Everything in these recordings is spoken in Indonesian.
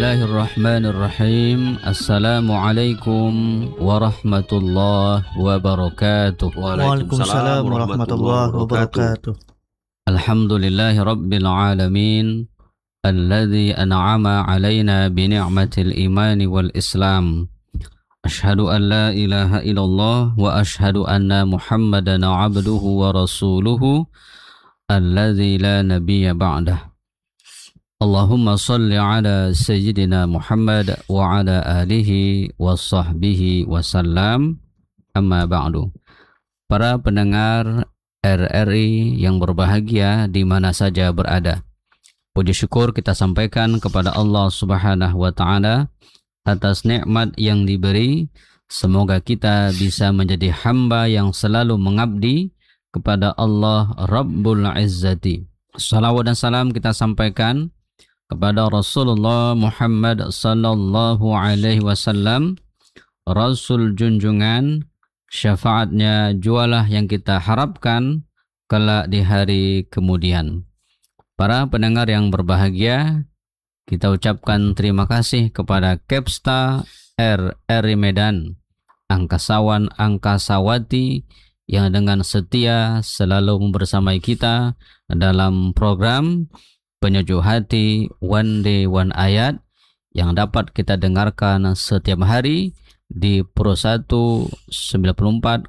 Bismillahirrahmanirrahim. Assalamualaikum warahmatullahi wabarakatuh. Waalaikumsalam warahmatullahi wabarakatuh. Alhamdulillahi rabbil alamin, alladzi an'ama alaina bi ni'matil imani wal islam. Ashhadu an la ilaha illallah wa ashhadu anna Muhammadan abduhu wa rasuluhu alladzi la nabiyya ba'dah. Allahumma salli ala Sayyidina Muhammad wa ala alihi wa sahbihi wa sallam, amma ba'du. Para pendengar RRI yang berbahagia di mana saja berada, puji syukur kita sampaikan kepada Allah Subhanahu wa Ta'ala atas nikmat yang diberi. Semoga kita bisa menjadi hamba yang selalu mengabdi kepada Allah Rabbul Izzati. Salawat dan salam kita sampaikan kepada Rasulullah Muhammad sallallahu alaihi wasallam, Rasul junjungan, syafaatnya jualah yang kita harapkan kelak di hari kemudian. Para pendengar yang berbahagia, kita ucapkan terima kasih kepada Kepsta RRI Medan, angkasawan angkasawati yang dengan setia selalu membersamai kita dalam program Penyejuk Hati One Day One Ayat yang dapat kita dengarkan setiap hari di Pro 1 94,3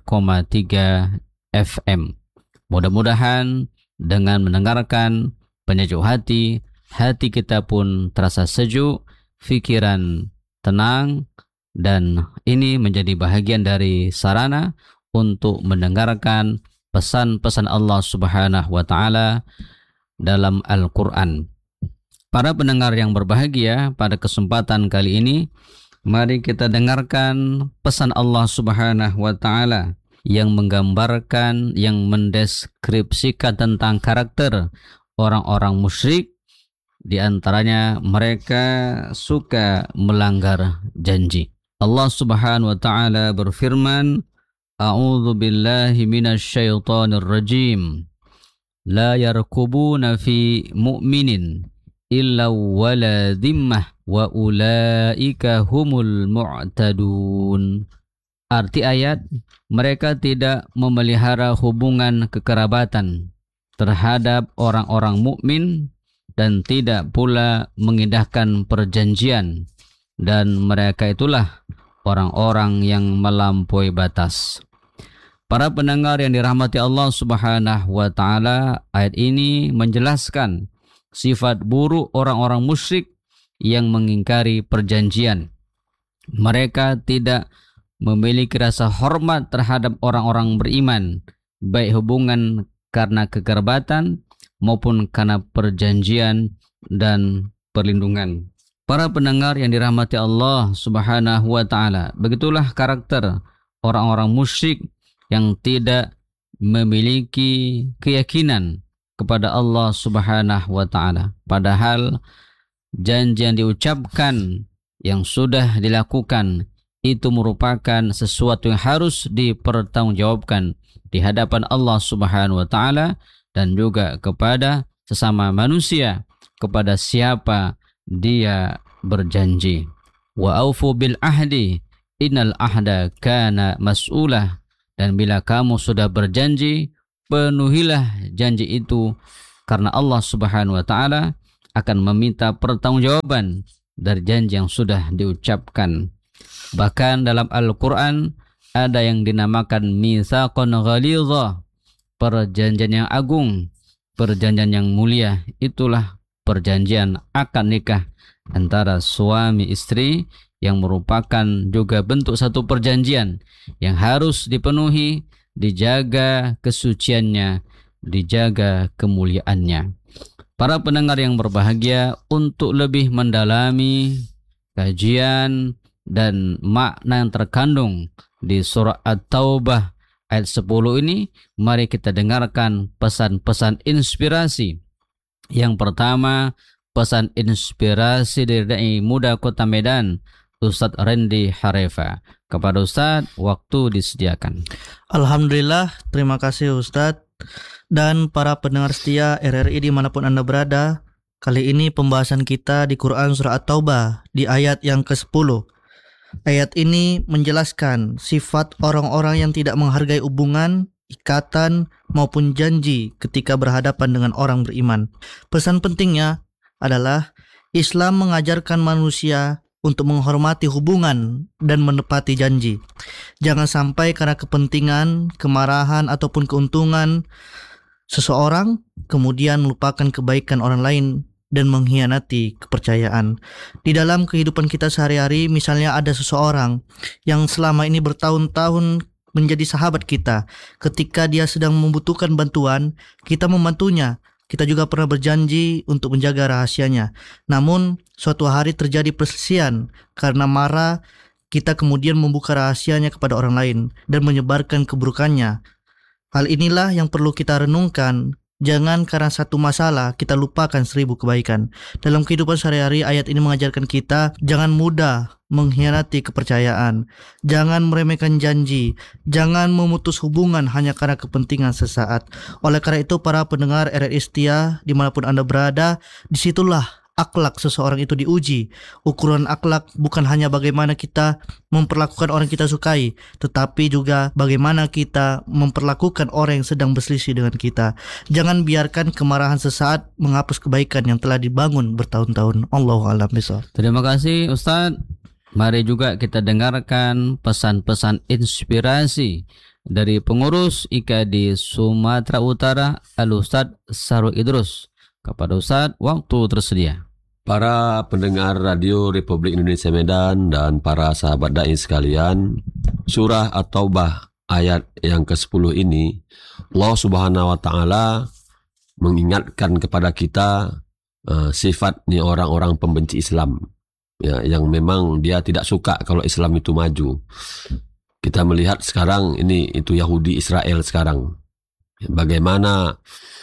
FM. Mudah-mudahan dengan mendengarkan Penyejuk Hati, hati kita pun terasa sejuk, pikiran tenang, dan ini menjadi bahagian dari sarana untuk mendengarkan pesan-pesan Allah Subhanahu wa Ta'ala dalam Al-Quran. Para pendengar yang berbahagia, pada kesempatan kali ini mari kita dengarkan pesan Allah Subhanahu wa Ta'ala yang menggambarkan, yang mendeskripsikan tentang karakter orang-orang musyrik. Di antaranya mereka suka melanggar janji. Allah Subhanahu wa Ta'ala berfirman, A'udzu billahi minasyaitonir rajim. La yarkubuna fi mu'minin illa wala dhimmah wa ulaika humul mu'tadun. Arti ayat, mereka tidak memelihara hubungan kekerabatan terhadap orang-orang mukmin dan tidak pula mengindahkan perjanjian, dan mereka itulah orang-orang yang melampaui batas. Para pendengar yang dirahmati Allah Subhanahu wa Ta'ala, ayat ini menjelaskan sifat buruk orang-orang musyrik yang mengingkari perjanjian. Mereka tidak memiliki rasa hormat terhadap orang-orang beriman, baik hubungan karena kekerabatan maupun karena perjanjian dan perlindungan. Para pendengar yang dirahmati Allah Subhanahu wa Ta'ala, begitulah karakter orang-orang musyrik yang tidak memiliki keyakinan kepada Allah Subhanahu wa Ta'ala. Padahal janji yang diucapkan, yang sudah dilakukan, itu merupakan sesuatu yang harus dipertanggungjawabkan di hadapan Allah Subhanahu wa Ta'ala dan juga kepada sesama manusia, kepada siapa dia berjanji. Wa aufu bil ahdi innal ahda kana mas'ulah. Dan bila kamu sudah berjanji, penuhilah janji itu, karena Allah Subhanahu wa Ta'ala akan meminta pertanggungjawaban dari janji yang sudah diucapkan. Bahkan dalam Al-Quran ada yang dinamakan mitsaqan ghalidha, perjanjian yang agung, perjanjian yang mulia. Itulah perjanjian akad nikah antara suami istri, yang merupakan juga bentuk satu perjanjian yang harus dipenuhi, dijaga kesuciannya, dijaga kemuliaannya. Para pendengar yang berbahagia, untuk lebih mendalami kajian dan makna yang terkandung di surah At-Taubah ayat 10 ini, mari kita dengarkan pesan-pesan inspirasi. Yang pertama, pesan inspirasi dari dai muda Kota Medan, Ustadz Randy Harefa. Kepada Ustadz, waktu disediakan. Alhamdulillah, terima kasih Ustadz. Dan para pendengar setia RRI dimanapun Anda berada, Kali ini pembahasan kita di Quran Surah At-Taubah di ayat yang ke-10. Ayat ini menjelaskan sifat orang-orang yang tidak menghargai hubungan, ikatan, maupun janji ketika berhadapan dengan orang beriman. Pesan pentingnya adalah Islam mengajarkan manusia untuk menghormati hubungan dan menepati janji. Jangan sampai karena kepentingan, kemarahan, ataupun keuntungan seseorang kemudian melupakan kebaikan orang lain dan mengkhianati kepercayaan. Di dalam kehidupan kita sehari-hari, misalnya ada seseorang yang selama ini bertahun-tahun menjadi sahabat kita. Ketika dia sedang membutuhkan bantuan, kita membantunya. Kita juga pernah berjanji untuk menjaga rahasianya. Namun, suatu hari terjadi perselisihan. Karena marah, kita kemudian membuka rahasianya kepada orang lain dan menyebarkan keburukannya. Hal inilah yang perlu kita renungkan. Jangan karena satu masalah kita lupakan 1000 kebaikan. Dalam kehidupan sehari-hari, ayat ini mengajarkan kita jangan mudah mengkhianati kepercayaan, jangan meremehkan janji, jangan memutus hubungan hanya karena kepentingan sesaat. Oleh karena itu, para pendengar RRI Setia dimanapun Anda berada, disitulah akhlak seseorang itu diuji. Ukuran akhlak bukan hanya bagaimana kita memperlakukan orang kita sukai, tetapi juga bagaimana kita memperlakukan orang yang sedang berselisih dengan kita. Jangan biarkan kemarahan sesaat menghapus kebaikan yang telah dibangun bertahun-tahun. Allahu a'lam bishawab. Terima kasih Ustadz. Mari juga kita dengarkan pesan-pesan inspirasi dari pengurus IKD Sumatera Utara, Al-Ustadz Sarul Idrus. Kepada Ustadz, waktu tersedia. Para pendengar Radio Republik Indonesia Medan dan para sahabat dai sekalian, surah At-Taubah ayat yang ke-10 ini, Allah Subhanahu wa taala mengingatkan kepada kita sifatnya orang-orang pembenci Islam, ya, yang memang dia tidak suka kalau Islam itu maju. Kita melihat sekarang ini itu Yahudi Israel sekarang, bagaimana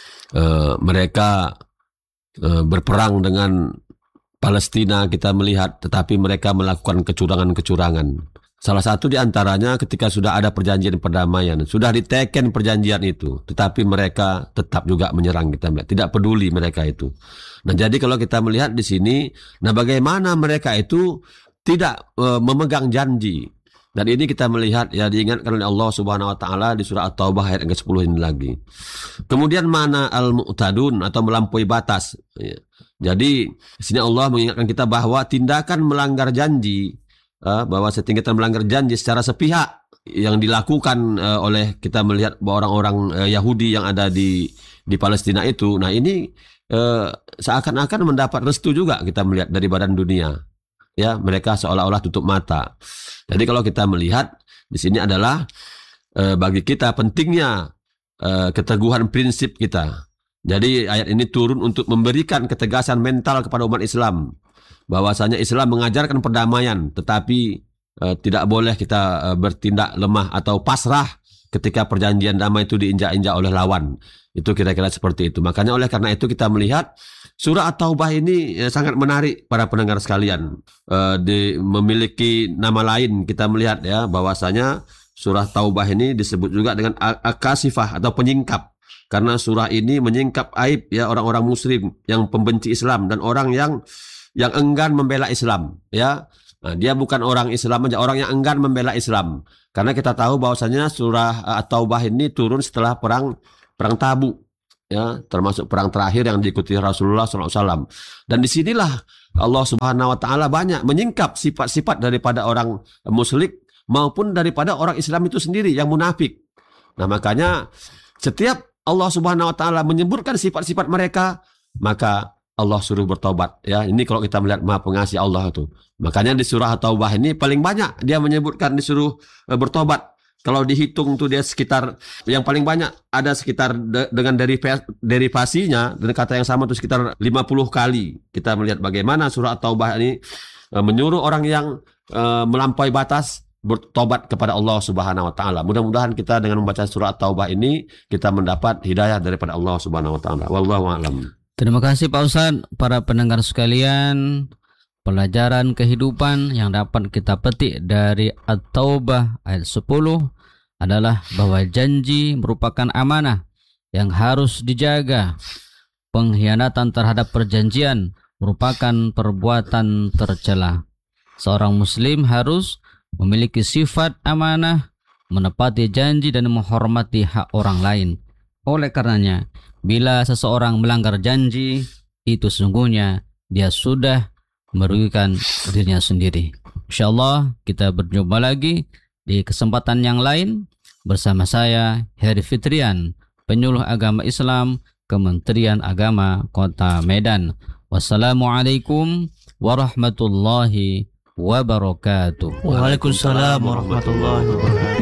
mereka berperang dengan Palestina, kita melihat, tetapi mereka melakukan kecurangan-kecurangan. Salah satu di antaranya ketika sudah ada perjanjian perdamaian, sudah diteken perjanjian itu, tetapi mereka tetap juga menyerang, kita melihat, tidak peduli mereka itu. Nah, jadi kalau kita melihat di sini, nah bagaimana mereka itu tidak memegang janji. Dan ini kita melihat, ya, diingatkan oleh Allah Subhanahu wa taala di surah At-Taubah ayat ke-10 ini lagi. Kemudian mana al-mu'tadun atau melampaui batas, ya. Jadi di sini Allah mengingatkan kita bahwa tindakan melanggar janji, bahwa tindakan melanggar janji secara sepihak yang dilakukan oleh, kita melihat bahwa orang-orang Yahudi yang ada di Palestina itu, nah ini seakan-akan mendapat restu juga, kita melihat dari badan dunia. Ya, mereka seolah-olah tutup mata. Jadi kalau kita melihat di sini adalah bagi kita pentingnya keteguhan prinsip kita. Jadi ayat ini turun untuk memberikan ketegasan mental kepada umat Islam, bahwasanya Islam mengajarkan perdamaian, tetapi tidak boleh kita bertindak lemah atau pasrah ketika perjanjian damai itu diinjak-injak oleh lawan. Itu kira-kira seperti itu. Makanya oleh karena itu kita melihat surah At-Taubah ini sangat menarik para pendengar sekalian. Memiliki nama lain, kita melihat, ya, bahwasanya surah Taubah ini disebut juga dengan Al-Kasifah atau penyingkap. Karena surah ini menyingkap aib, ya, orang-orang muslim yang pembenci Islam dan orang yang enggan membela Islam, ya. Nah, dia bukan orang Islam aja, orang yang enggan membela Islam. Karena kita tahu bahwasanya surah At-Taubah ini turun setelah perang Tabuk, ya, termasuk perang terakhir yang diikuti Rasulullah SAW. Dan disinilah Allah Subhanahu wa taala banyak menyingkap sifat-sifat daripada orang musyrik maupun daripada orang Islam itu sendiri yang munafik. Nah, makanya setiap Allah Subhanahu wa taala menyebutkan sifat-sifat mereka, maka Allah suruh bertobat, ya. Ini kalau kita melihat Maha Pengasih Allah itu. Makanya di surah At-Taubah ini paling banyak dia menyebutkan disuruh bertobat. Kalau dihitung tuh dia sekitar, yang paling banyak ada sekitar dengan derivasinya dengan kata yang sama itu sekitar 50 kali. Kita melihat bagaimana surah At-Taubah ini menyuruh orang yang melampaui batas bertobat kepada Allah Subhanahu wa taala. Mudah-mudahan kita dengan membaca surah At-Taubah ini kita mendapat hidayah daripada Allah Subhanahu wa taala. Wallahu a'lam. Terima kasih Pak Ustadz. Para pendengar sekalian, pelajaran kehidupan yang dapat kita petik dari At-Taubah ayat 10 adalah bahwa janji merupakan amanah yang harus dijaga. pengkhianatan terhadap perjanjian merupakan perbuatan tercela. Seorang muslim harus memiliki sifat amanah, menepati janji dan menghormati hak orang lain. Oleh karenanya, bila seseorang melanggar janji, itu sesungguhnya dia sudah merugikan dirinya sendiri. InsyaAllah kita berjumpa lagi di kesempatan yang lain bersama saya Heri Fitrian, penyuluh agama Islam Kementerian Agama Kota Medan. Wassalamualaikum warahmatullahi wabarakatuh. Waalaikumsalam warahmatullahi wabarakatuh.